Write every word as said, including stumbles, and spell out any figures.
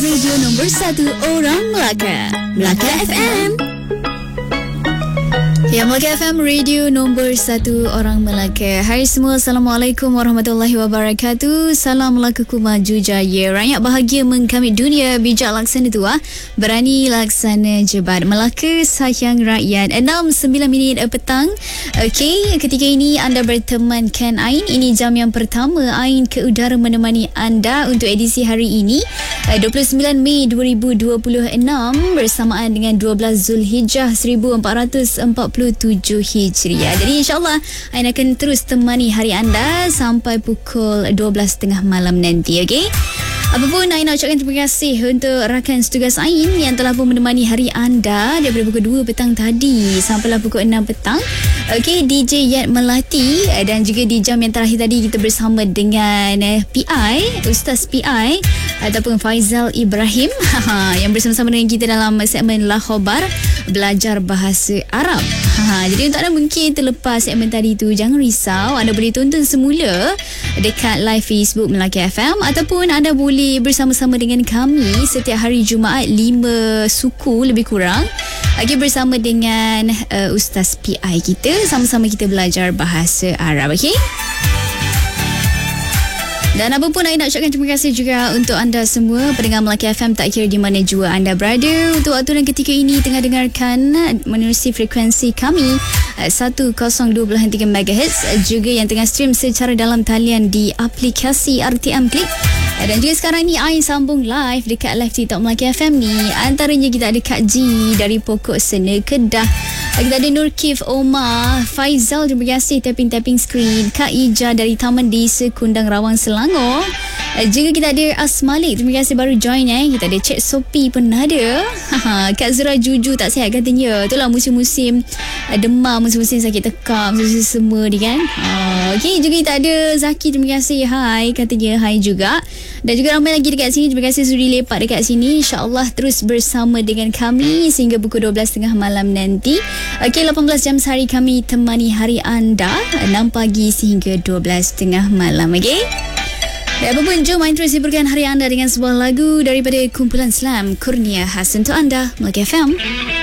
Radio nombor satu orang Melaka, Melaka F M. Ya, Melaka F M, radio nombor satu orang Melaka. Hai semua, Assalamualaikum warahmatullahi wabarakatuh. Salam Melakaku maju jaya. Rakyat bahagia mengkamit dunia, bijak laksana tua, berani laksana jebat. Melaka sayang rakyat. enam sembilan minit petang. Okey, ketika ini anda bertemankan Ain. Ini jam yang pertama Ain ke udara menemani anda untuk edisi hari ini, dua puluh sembilan Mei dua ribu dua puluh enam, bersamaan dengan dua belas Zulhijjah seribu empat ratus empat puluh tujuh Hijriah. Jadi insyaAllah Ain akan terus temani hari anda sampai pukul dua belas tiga puluh malam nanti. Okey, apapun, Ain nak ucapkan terima kasih untuk rakan setugas Ain yang telah pun menemani hari anda daripada pukul dua petang tadi sampailah pukul enam petang. Okey, D J Yat Melati, dan juga di jam yang terakhir tadi kita bersama dengan P I, Ustaz P I ataupun Faizal Ibrahim yang bersama-sama dengan kita dalam segmen La Khobar, belajar bahasa Arab. Ha, jadi untuk anda mungkin terlepas segmen tadi tu, jangan risau, anda boleh tonton semula dekat live Facebook Melaka F M, ataupun anda boleh bersama-sama dengan kami setiap hari Jumaat lima suku lebih kurang. Okay, bersama dengan uh, Ustaz P I kita, sama-sama kita belajar bahasa Arab. Okey. Dan apa pun, Ain nak ucapkan terima kasih juga untuk anda semua pendengar Melaka F M, tak kira di mana jua anda berada. Untuk waktu dan ketika ini tengah dengarkan menerusi frekuensi kami seratus dua puluh tiga megahertz, juga yang tengah stream secara dalam talian di aplikasi R T M Klik. Dan juga sekarang ni Ain sambung live dekat live TikTok Melaka F M ni. Antaranya kita ada Kak G dari Pokok Sena Kedah, kita ada Nurkif Omar, Faizal, terima kasih tapping-tapping screen, Kak Ija dari Taman Desa Kundang Rawang Selangor. Juga kita ada Asmalik, terima kasih baru join eh. Kita ada Cik Sopi pun ada. Kak Zura Juju tak sihat katanya. Itulah musim-musim demam, musim-musim sakit tekam, musim semua ni kan. Okey, juga kita ada Zaki, terima kasih, hai katanya, hai juga. Dan juga ramai lagi dekat sini, terima kasih sudi lepak dekat sini. InsyaAllah terus bersama dengan kami sehingga pukul dua belas tiga puluh malam nanti. Okey, lapan belas jam sehari kami temani hari anda, enam pagi sehingga dua belas tiga puluh malam. Okey, dan apa pun, jom Ain terus hiburkan hari anda dengan sebuah lagu daripada kumpulan Slam Kurnia khas untuk anda, Melaka F M.